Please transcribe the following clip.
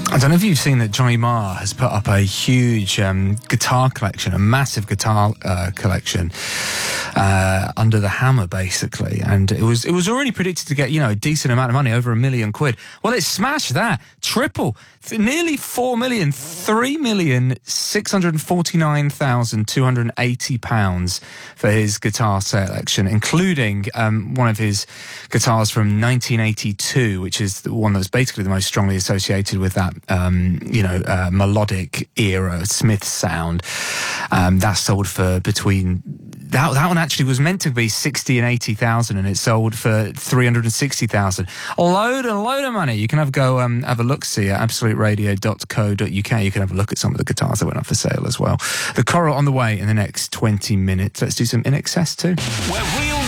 I don't know if you've seen that Johnny Marr has put up a huge guitar collection, a massive guitar collection under the hammer, basically. And it was already predicted to get, a decent amount of money, over £1 million. Well, it smashed that. Triple. Nearly 4 million, £3,649,280 for his guitar selection, including one of his guitars from 1982, which is the one that's basically the most strongly associated with that, melodic era Smith sound. That sold for between... That one actually was meant to be 60 and 80,000, and it sold for 360,000. A load of money. You can have a look-see at absoluteradio.co.uk. You can have a look at some of the guitars that went up for sale as well. The Coral on the way in the next 20 minutes. Let's do some In Excess too. Where we